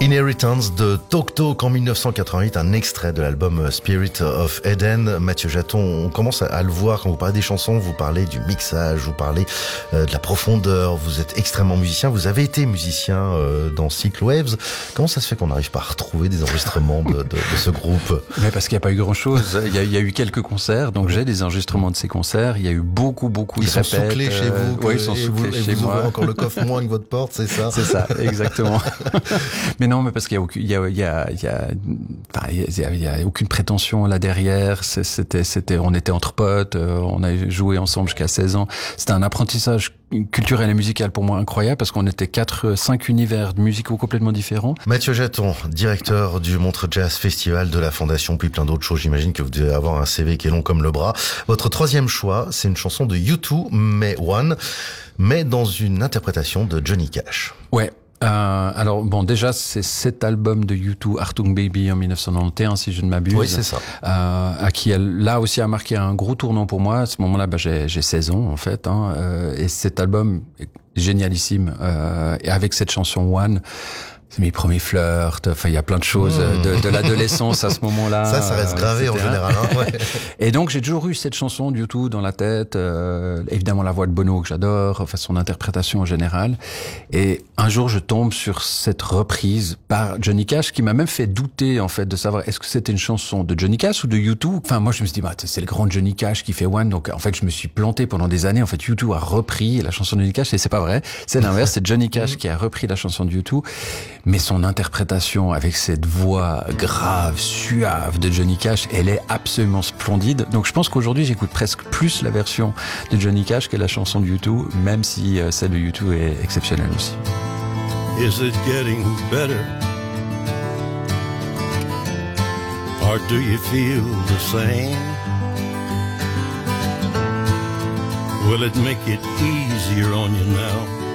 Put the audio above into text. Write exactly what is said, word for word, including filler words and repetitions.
Inheritance de Talk Talk en mille neuf cent quatre-vingt-huit, un extrait de l'album Spirit of Eden. Mathieu Jaton, on commence à le voir quand vous parlez des chansons, vous parlez du mixage, vous parlez euh, de la profondeur, vous êtes extrêmement musicien, vous avez été musicien euh, dans Cycle Waves. Comment ça se fait qu'on n'arrive pas à retrouver des enregistrements de, de, de ce groupe? Mais parce qu'il n'y a pas eu grand chose. Il y a, il y a eu quelques concerts, donc j'ai des enregistrements de ces concerts. Il y a eu beaucoup, beaucoup ils de sont répètes. Souclés chez vous. Euh, oui, ils sont et souclés vous, chez et vous moi. ouvrez encore le coffre moins que votre porte, c'est ça? C'est ça, exactement. Mais non, mais parce qu'il y a aucune, il y a, il y a, il y a, enfin, il y a, il y a aucune prétention là derrière. C'était, c'était, on était entre potes, on a joué ensemble jusqu'à seize ans. C'était un apprentissage culturel et musical pour moi incroyable parce qu'on était quatre, cinq univers musicaux complètement différents. Mathieu Jaton, directeur du Montreux Jazz Festival, de la Fondation, puis plein d'autres choses. J'imagine que vous devez avoir un C V qui est long comme le bras. Votre troisième choix, c'est une chanson de U deux, mais One, mais dans une interprétation de Johnny Cash. Ouais. Euh, alors bon, déjà c'est cet album de U deux, Achtung Baby, en mille neuf cent quatre-vingt-onze, si je ne m'abuse. Oui, c'est ça. Euh, à qui elle, là aussi a marqué un gros tournant pour moi. À ce moment-là, bah, j'ai, j'ai seize ans en fait, hein, euh, et cet album est génialissime. Euh, et avec cette chanson One, c'est mes premiers flirts. Enfin, il y a plein de choses mmh. de, de l'adolescence à ce moment-là. Ça, ça reste gravé euh, en général. Hein, ouais. Et donc, j'ai toujours eu cette chanson du tout dans la tête. Euh, évidemment, la voix de Bono que j'adore, enfin son interprétation en général. Et un jour, je tombe sur cette reprise par Johnny Cash, qui m'a même fait douter en fait de savoir est-ce que c'était une chanson de Johnny Cash ou de U deux. Enfin, moi, je me suis dit, bah, c'est le grand Johnny Cash qui fait One. Donc, en fait, je me suis planté pendant des années. En fait, U deux a repris la chanson de Johnny Cash, et c'est pas vrai. C'est l'inverse. C'est Johnny Cash qui a repris la chanson de U deux. Mais son interprétation avec cette voix grave, suave de Johnny Cash, elle est absolument splendide. Donc je pense qu'aujourd'hui j'écoute presque plus la version de Johnny Cash que la chanson de U deux, même si celle de U deux est exceptionnelle aussi. Is it getting better? Or do you feel the same? Will it make it easier on you now?